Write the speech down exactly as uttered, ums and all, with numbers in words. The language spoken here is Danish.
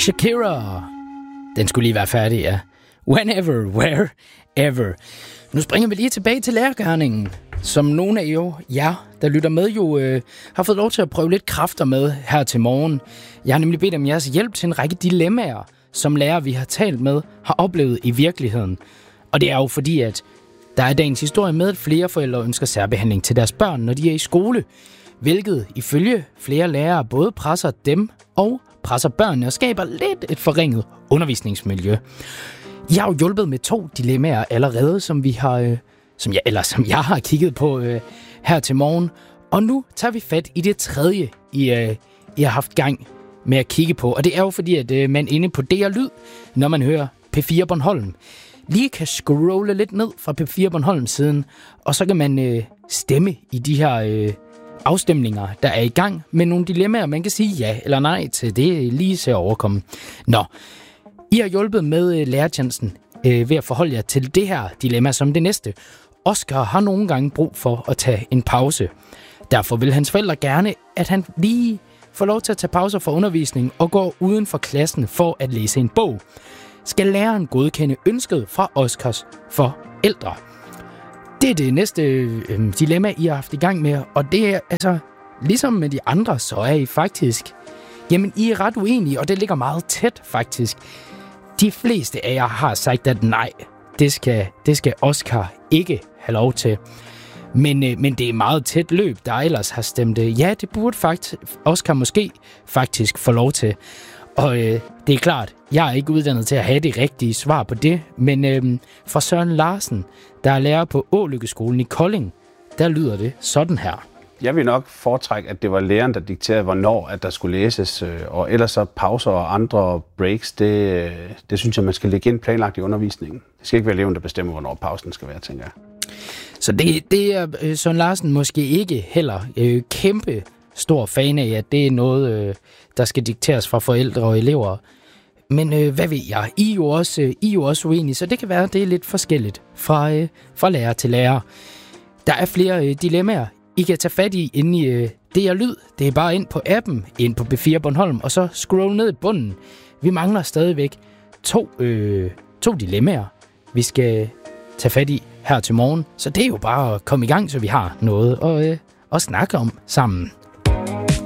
Shakira. Den skulle lige være færdig, ja. Whenever, wherever. Nu springer vi lige tilbage til lærergerningen, som nogle af jo, ja, der lytter med, jo øh, har fået lov til at prøve lidt kræfter med her til morgen. Jeg har nemlig bedt om jeres hjælp til en række dilemmaer, som lærere, vi har talt med, har oplevet i virkeligheden. Og det er jo fordi, at der er dagens historie med, at flere forældre ønsker særbehandling til deres børn, når de er i skole, hvilket ifølge flere lærere både presser dem og presser børnene og skaber lidt et forringet undervisningsmiljø. Jeg har jo hjulpet med to dilemmaer allerede, som vi har, øh, som jeg, eller som jeg har kigget på øh, her til morgen. Og nu tager vi fat i det tredje, I, øh, I har haft gang med at kigge på. Og det er jo fordi, at øh, man inde på D R Lyd, når man hører P fire Bornholm, lige kan scrolle lidt ned fra P fire Bornholm siden, og så kan man øh, stemme i de her øh, afstemninger, der er i gang med nogle dilemmaer, man kan sige ja eller nej til. Det er lige så overkomme. Nå, I har hjulpet med øh, lærertjenesten øh, ved at forholde jer til det her dilemma som det næste. Oscar har nogle gange brug for at tage en pause. Derfor vil hans forældre gerne, at han lige får lov til at tage pauser fra undervisningen og gå uden for klassen for at læse en bog. Skal læreren godkende ønsket fra Oscars forældre? Det er det næste øh, dilemma, I har haft i gang med, og det er altså, ligesom med de andre, så er I faktisk, jamen I er ret uenige, og det ligger meget tæt faktisk. De fleste af jer har sagt, at nej, det skal, det skal Oscar ikke have lov til. Men, øh, men det er meget tæt løb, der ellers har stemt, øh, ja, det burde faktisk Oscar måske faktisk få lov til. Og øh, det er klart, jeg er ikke uddannet til at have det rigtige svar på det, men øh, fra Søren Larsen, der er lærer på Ålykkeskolen i Kolding, der lyder det sådan her. Jeg vil nok foretrække, at det var læreren, der dikterede, hvornår at der skulle læses, og ellers så pauser og andre breaks, det, det synes jeg, man skal lægge ind planlagt i undervisningen. Det skal ikke være eleven, der bestemmer, hvornår pausen skal være, tænker jeg. Så det, det er øh, Søren Larsen måske ikke heller øh, kæmpe stor fan af, at det er noget, øh, der skal dikteres fra forældre og elever. Men øh, hvad ved jeg? I er jo også, øh, I er jo også uenige, så det kan være, at det er lidt forskelligt fra, øh, fra lærer til lærer. Der er flere øh, dilemmaer, I kan tage fat i inde i øh, D R Lyd. Det er bare ind på appen, ind på P fire Bornholm, og så scroll ned i bunden. Vi mangler stadigvæk to, øh, to dilemmaer, vi skal tage fat i her til morgen. Så det er jo bare at komme i gang, så vi har noget at, øh, at snakke om sammen.